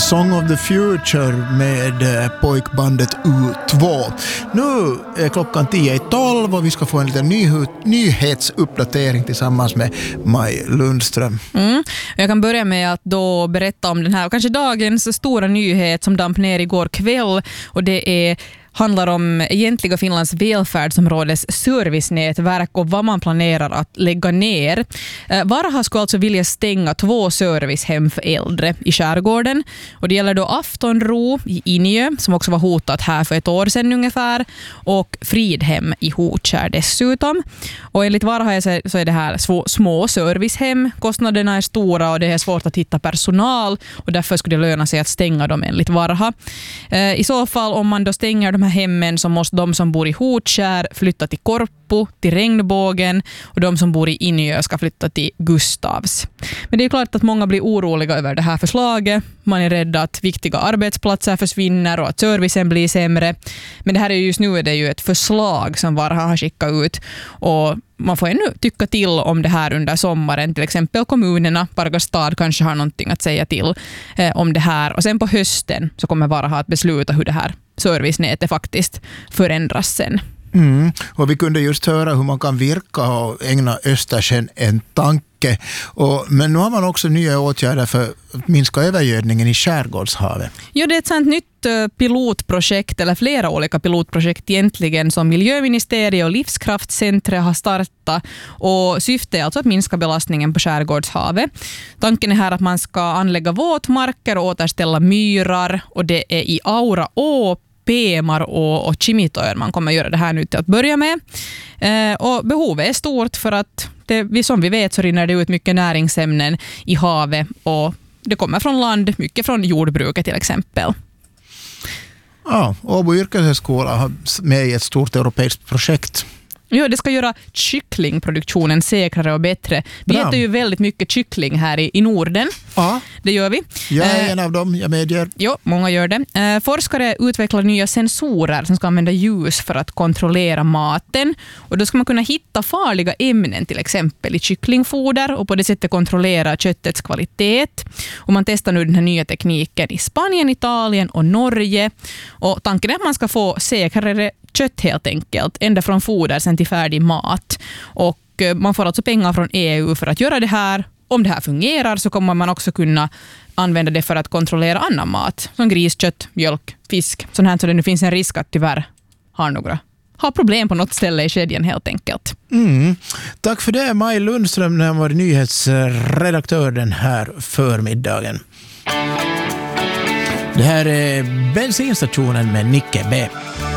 Song of the Future med pojkbandet U2. Nu är klockan 10:12 och vi ska få en liten nyhetsuppdatering tillsammans med Maj Lundström. Jag kan börja med att då berätta om den här och kanske dagens stora nyhet som damp ner igår kväll, och det handlar om egentliga Finlands välfärdsområdes servicenätverk och vad man planerar att lägga ner. Varaha skulle alltså vilja stänga 2 servicehem för äldre i skärgården. Och det gäller då Aftonro i Injö, som också var hotat här för ett år sedan ungefär, och Fridhem i Hotkär dessutom. Och enligt Varaha så är det här små servicehem. Kostnaderna är stora och det är svårt att hitta personal, och därför skulle det löna sig att stänga dem enligt Varaha. I så fall, om man då stänger de här hemmen, så måste de som bor i Hotkär flytta till Korpo, till Regnbågen, och de som bor i Injö ska flytta till Gustavs. Men det är klart att många blir oroliga över det här förslaget. Man är rädd att viktiga arbetsplatser försvinner och att servicen blir sämre. Men det här är just nu är det ju ett förslag som Varaha har skickat ut, och man får ännu tycka till om det här under sommaren. Till exempel kommunerna, Pargas stad kanske har någonting att säga till om det här. Och sen på hösten så kommer Varaha att besluta hur det här servicenätet faktiskt förändras sen. Och vi kunde just höra hur man kan virka och ägna Östersjön en tanke. Men nu har man också nya åtgärder för att minska övergödningen i skärgårdshavet. Jo, det är ett sånt nytt pilotprojekt, eller flera olika pilotprojekt egentligen, som Miljöministeriet och Livskraftcentret har startat, och syftet är alltså att minska belastningen på skärgårdshavet. Tanken är här att man ska anlägga våtmarker och återställa myrar, och det är i Auraå, Pemar och Kimitoör man kommer göra det här nu till att börja med. Och behovet är stort för att som vi vet så rinner det ut mycket näringsämnen i havet, och det kommer från land, mycket från jordbruket till exempel. Ja, Åbo yrkeshögskola har med i ett stort europeiskt projekt. Ja, det ska göra kycklingproduktionen säkrare och bättre. Vi äter ju väldigt mycket kyckling här i Norden. Ja. Det gör vi. Jag är en av dem, jag medger. Jo, många gör det. Forskare utvecklar nya sensorer som ska använda ljus för att kontrollera maten. Och då ska man kunna hitta farliga ämnen till exempel i kycklingfoder, och på det sättet kontrollera köttets kvalitet. Och man testar nu den här nya tekniken i Spanien, Italien och Norge. Och tanken är att man ska få säkrare kött helt enkelt, ända från foder sen till färdig mat. Och man får alltså pengar från EU för att göra det här. Om det här fungerar så kommer man också kunna använda det för att kontrollera annan mat, som griskött, mjölk, fisk. Sånt här, så det nu finns en risk att tyvärr har problem på något ställe i kedjan helt enkelt. Tack för det, Maj Lundström, när jag var nyhetsredaktör den här förmiddagen. Det här är bensinstationen med Nicke B.